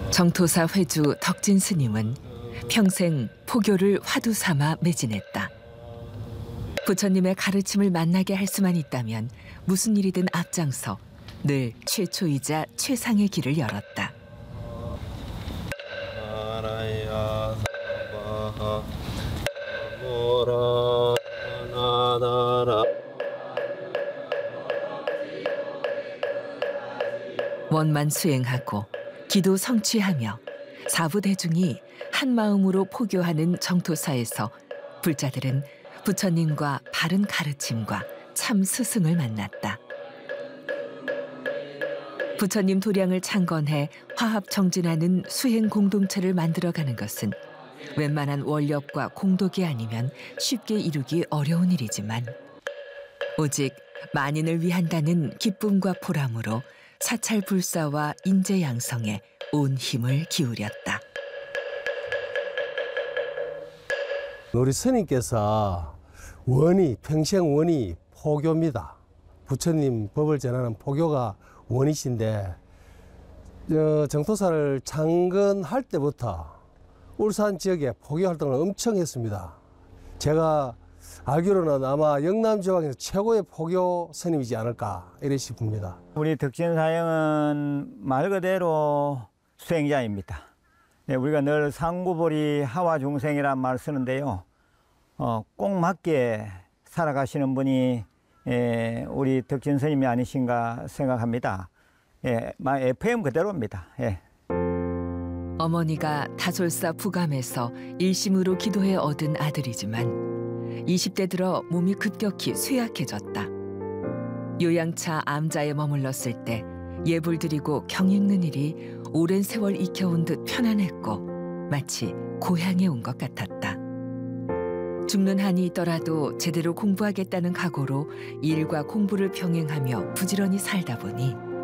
정토사 회주 덕진 스님은 평생 포교를 화두 삼아 매진했다. 부처님의 가르침을 만나게 할 수만 있다면 무슨 일이든 앞장서 늘 최초이자 최상의 길을 열었다. 원만 수행하고 기도 성취하며 사부대중이 한 마음으로 포교하는 정토사에서 불자들은 부처님과 바른 가르침과 참 스승을 만났다. 부처님 도량을 창건해 화합 정진하는 수행 공동체를 만들어가는 것은 웬만한 원력과 공덕이 아니면 쉽게 이루기 어려운 일이지만 오직 만인을 위한다는 기쁨과 보람으로 사찰 불사와 인재 양성에 온 힘을 기울였다. 우리 스님께서 평생 원이 포교입니다. 부처님 법을 전하는 포교가 원이신데 정토사를 창건할 때부터 울산 지역에 포교 활동을 엄청 했습니다. 제가 알기로는 아마 영남 지방에서 최고의 포교 스님이지 않을까 이래 싶습니다. 우리 덕진사형은 말 그대로 수행자입니다. 네, 우리가 늘 상구보리 하와 중생이란 말 쓰는데요. 꼭 맞게 살아가시는 분이 우리 덕진 스님이 아니신가 생각합니다. FM 그대로입니다. 어머니가 다솔사 부감에서 일심으로 기도해 얻은 아들이지만 20대 들어 몸이 급격히 쇠약해졌다. 요양차 암자에 머물렀을 때 예불 드리고 경 읽는 일이 오랜 세월 익혀온 듯 편안했고 마치 고향에 온 것 같았다. 죽는 한이 있더라도 제대로 공부하겠다는 각오로 일과 공부를 병행하며 부지런히 살다 보니